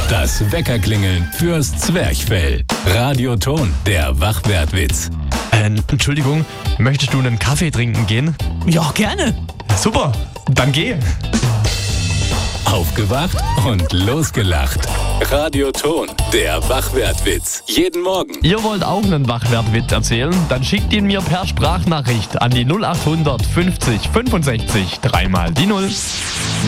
Das Weckerklingeln fürs Zwerchfell. Radioton, der Wachwertwitz. Entschuldigung, möchtest du einen Kaffee trinken gehen? Ja, gerne. Super, dann geh. Aufgewacht und losgelacht. Radioton, der Wachwertwitz. Jeden Morgen. Ihr wollt auch einen Wachwertwitz erzählen? Dann schickt ihn mir per Sprachnachricht an die 0800 50 65 3 mal die 0.